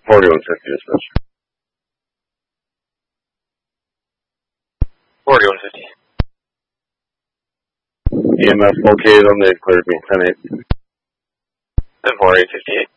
4150 dispatch. 4150. EMF located on the cleared me, 10-8. 10-4, 858.